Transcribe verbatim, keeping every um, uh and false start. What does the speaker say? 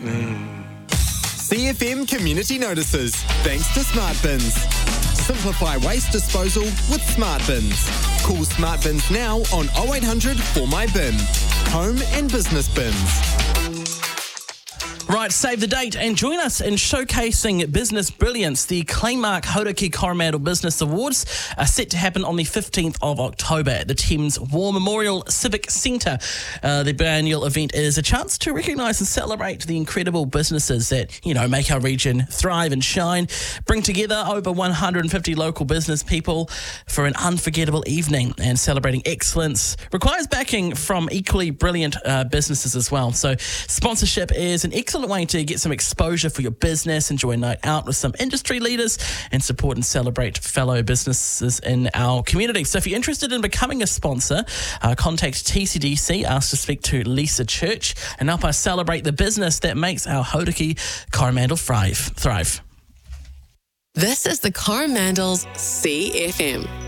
C F M Community Notices, thanks to Smart Bins. Simplify waste disposal with Smart Bins. Call Smart Bins now on oh eight hundred four my bin. Home and business bins. Right, save the date and join us in showcasing business brilliance. The Claymark Hauraki Coromandel Business Awards are set to happen on the fifteenth of October at the Thames War Memorial Civic Centre. Uh, the biennial event is a chance to recognise and celebrate the incredible businesses that, you know, make our region thrive and shine, bring together over one hundred fifty local business people for an unforgettable evening, and celebrating excellence requires backing from equally brilliant uh, businesses as well. So sponsorship is an excellent way to get some exposure for your business, enjoy a night out with some industry leaders, and support and celebrate fellow businesses in our community. So if you're interested in becoming a sponsor, uh, contact T C D C, ask to speak to Lisa Church, and help us celebrate the business that makes our Hauraki Coromandel thrive. thrive. This is the Coromandel's C F M.